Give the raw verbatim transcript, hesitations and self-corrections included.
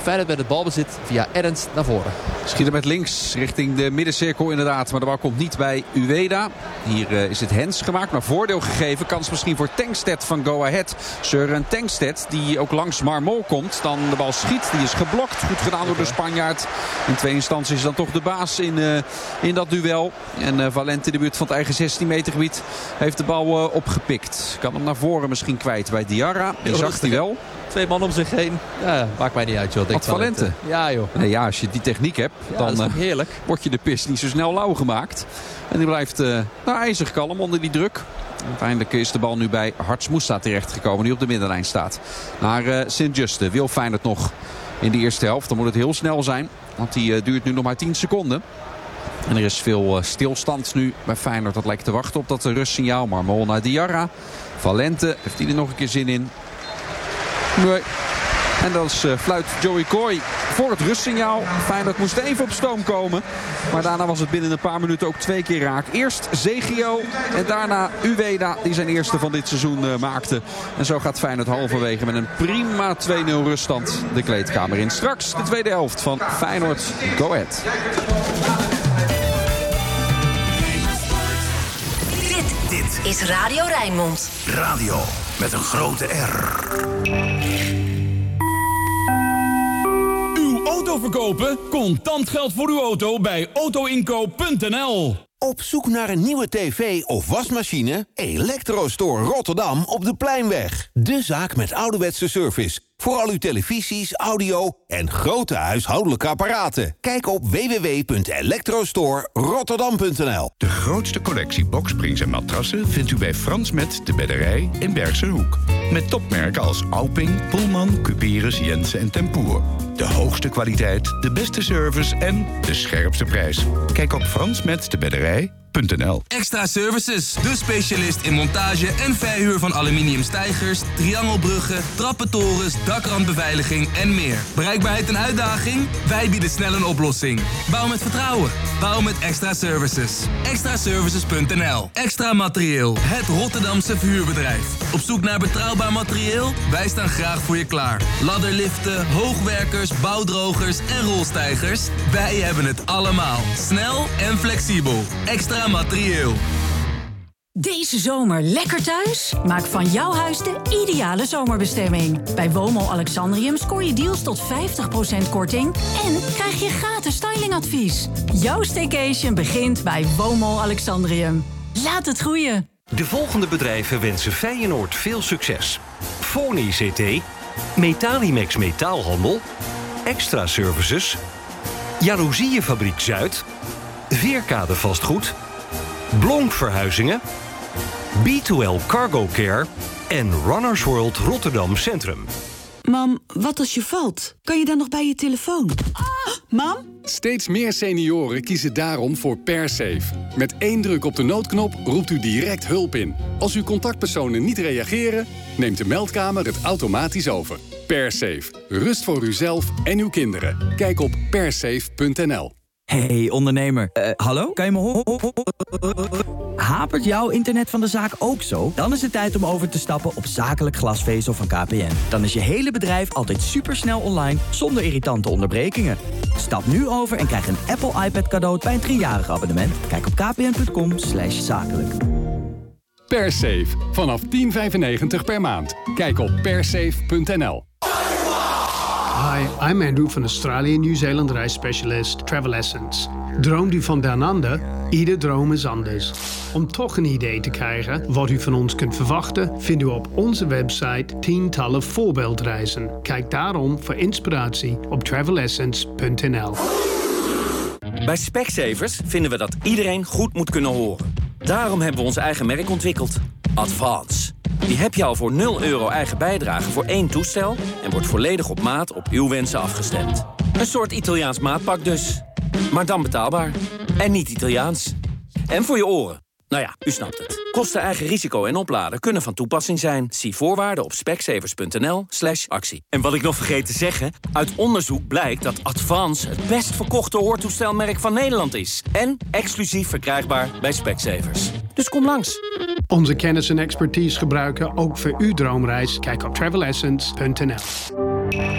Feyenoord met het balbezit via Ernst naar voren. Schieten met links richting de middencirkel inderdaad. Maar de bal komt niet bij Ueda. Hier uh, is het hens gemaakt, maar voordeel gegeven. Kans misschien voor Tankstedt van Go Ahead. Søren Tankstedt die ook langs Marmol komt. Dan de bal schiet. Die is geblokt. Goed gedaan door de Spanjaard. In twee instanties is dan toch de baas in, uh, in dat duel. En uh, Valente in de buurt van het eigen zestien meter gebied heeft de bal uh, opgepikt. Kan hem naar voren misschien kwijt bij Diarra. Die Jo, zag hij wel. Twee man om zich heen. Ja, maakt mij niet uit, joh. Wat Valente. Ja, joh. Nee, ja, als je die techniek hebt, Ja, dan dat is toch heerlijk. Uh, wordt je de pis niet zo snel lauw gemaakt. En die blijft uh, nou, ijzig kalm onder die druk. Uiteindelijk is de bal nu bij Harts Moussa terechtgekomen. Die op de middenlijn staat. Naar uh, Sint-Juste. Wil Feyenoord nog in de eerste helft. Dan moet het heel snel zijn. Want die uh, duurt nu nog maar tien seconden. En er is veel uh, stilstand nu bij Feyenoord. Dat lijkt te wachten op dat uh, rustsignaal. Marmol naar Diarra. Valente. Heeft hij er nog een keer zin in? Nee. En dan uh, fluit Joey Coy voor het rustsignaal. Feyenoord moest even op stoom komen. Maar daarna was het binnen een paar minuten ook twee keer raak. Eerst Zegio en daarna Ueda die zijn eerste van dit seizoen uh, maakte. En zo gaat Feyenoord halverwege met een prima twee nul ruststand de kleedkamer in. Straks de tweede helft van Feyenoord Go Ahead. Dit, dit is Radio Rijnmond. Radio met een grote R. Auto verkopen? Contant geld voor uw auto bij autoinkoop punt n l. Op zoek naar een nieuwe tv of wasmachine? Electrostore Rotterdam op de Pleinweg. De zaak met ouderwetse service. Voor al uw televisies, audio en grote huishoudelijke apparaten. Kijk op w w w punt electrostore rotterdam punt n l. De grootste collectie boksprings en matrassen vindt u bij Frans Met de Bedderij in Bergse Hoek. Met topmerken als Auping, Pullman, Cuperus, Jensen en Tempoer. De hoogste kwaliteit, de beste service en de scherpste prijs. Kijk op frans met de bedderij punt n l. Extra Services, de specialist in montage en verhuur van aluminiumstijgers, triangelbruggen, trappentorens, dakrandbeveiliging en meer. Bereikbaarheid en uitdaging? Wij bieden snel een oplossing. Bouw met vertrouwen. Bouw met Extra Services. extra services punt n l. Extra Materieel, het Rotterdamse verhuurbedrijf. Op zoek naar betrouwbaar materieel? Wij staan graag voor je klaar. Ladderliften, hoogwerkers, bouwdrogers en rolstijgers. Wij hebben het allemaal. Snel en flexibel. Extra Materieel. Deze zomer lekker thuis? Maak van jouw huis de ideale zomerbestemming. Bij Woonmol Alexandrium scoor je deals tot vijftig procent korting... en krijg je gratis stylingadvies. Jouw staycation begint bij Woonmol Alexandrium. Laat het groeien. De volgende bedrijven wensen Feyenoord veel succes. Foni C T, Metalimex Metaalhandel, Extra Services, Jaloezieënfabriek Zuid, Veerkade Vastgoed, Blonk Verhuizingen, B twee L Cargo Care en Runners World Rotterdam Centrum. Mam, wat als je valt? Kan je dan nog bij je telefoon? Ah, mam? Steeds meer senioren kiezen daarom voor PearSafe. Met één druk op de noodknop roept u direct hulp in. Als uw contactpersonen niet reageren, neemt de meldkamer het automatisch over. PearSafe. Rust voor uzelf en uw kinderen. Kijk op pearsafe punt n l. Hey ondernemer, uh, hallo? Kan je me horen? Hapert jouw internet van de zaak ook zo? Dan is het tijd om over te stappen op zakelijk glasvezel van K P N. Dan is je hele bedrijf altijd supersnel online, zonder irritante onderbrekingen. Stap nu over en krijg een Apple iPad cadeau bij een driejarig abonnement. Kijk op kpn punt com slash zakelijk. PearSafe. Vanaf tien vijfennegentig per maand. Kijk op pearsafe punt n l. Hi, I'm Andrew van Australië Nieuw-Zeeland reisspecialist Travel Essence. Droomt u van down under? Ieder droom is anders. Om toch een idee te krijgen wat u van ons kunt verwachten, vindt u op onze website tientallen voorbeeldreizen. Kijk daarom voor inspiratie op travel essence punt n l. Bij Specsavers vinden we dat iedereen goed moet kunnen horen. Daarom hebben we ons eigen merk ontwikkeld. Advance. Die heb je al voor nul euro eigen bijdrage voor één toestel en wordt volledig op maat op uw wensen afgestemd. Een soort Italiaans maatpak dus. Maar dan betaalbaar. En niet Italiaans. En voor je oren. Nou ja, u snapt het. Kosten, eigen risico en opladen kunnen van toepassing zijn. Zie voorwaarden op specsavers punt n l slash actie. En wat ik nog vergeet te zeggen, uit onderzoek blijkt dat Advance het best verkochte hoortoestelmerk van Nederland is. En exclusief verkrijgbaar bij Specsavers. Dus kom langs. Onze kennis en expertise gebruiken ook voor uw droomreis. Kijk op travel essence punt n l.